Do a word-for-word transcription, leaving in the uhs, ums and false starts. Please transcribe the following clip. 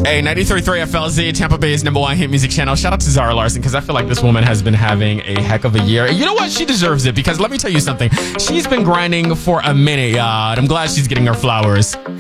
Hey, ninety-three point three F L Z, Tampa Bay's number one hit music channel. Shout out to Zara Larson, because I feel like this woman has been having a heck of a year. And you know what? She deserves it, because let me tell you something. She's been grinding for a minute, y'all. I'm glad she's getting her flowers.